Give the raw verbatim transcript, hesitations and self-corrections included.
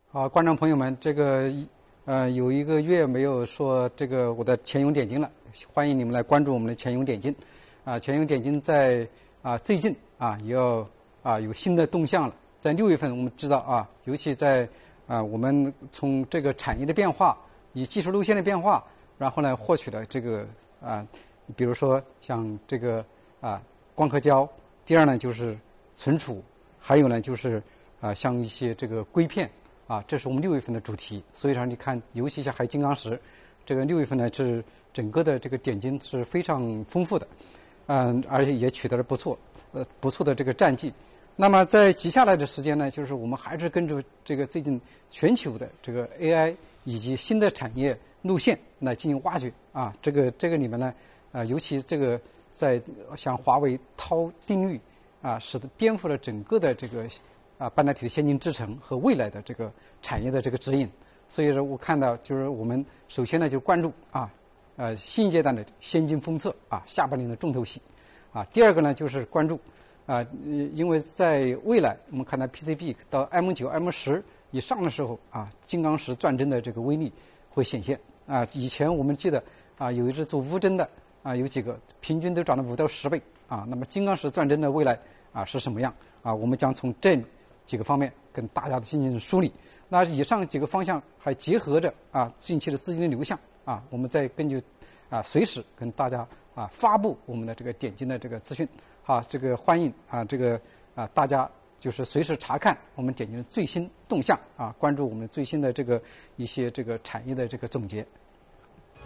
好，观众朋友们，这个呃有一个月没有说这个我的钱涌点金了，欢迎你们来关注我们的钱涌点金。啊，钱涌点金在啊最近啊也要啊有新的动向了。在六月份，我们知道啊，尤其在啊我们从这个产业的变化，以技术路线的变化，然后呢获取了这个啊，比如说像这个啊光刻胶，第二呢就是存储，还有呢就是啊像一些这个硅片。啊，这是我们六月份的主题。所以说，你看，尤其像还金刚石，这个六月份呢是整个的这个点金是非常丰富的，嗯，而且也取得了不错呃不错的这个战绩。那么在接下来的时间呢，就是我们还是跟着这个最近全球的这个 A I 以及新的产业路线来进行挖掘啊。这个这个里面呢，啊，尤其这个在像华为韬定律啊，使得颠覆了整个的这个。啊，半导体的先进制程和未来的这个产业的这个指引，所以说我看到就是我们首先呢就关注啊，呃新一阶段的先进封测啊，下半年的重头戏啊。第二个呢就是关注啊，因为在未来我们看到 P C B 到 M 九、M 十以上的时候啊，金刚石钻针的这个威力会显现啊。以前我们记得啊，有一只做钨针的啊，有几个平均都涨了五到十倍啊。那么金刚石钻针的未来啊是什么样啊？我们将从这几个方面跟大家进行梳理。那以上几个方向还结合着啊近期的资金的流向啊，我们再根据啊随时跟大家啊发布我们的这个点金的这个资讯。好，这个欢迎啊这个啊大家就是随时查看我们点金的最新动向啊，关注我们最新的这个一些这个产业的这个总结。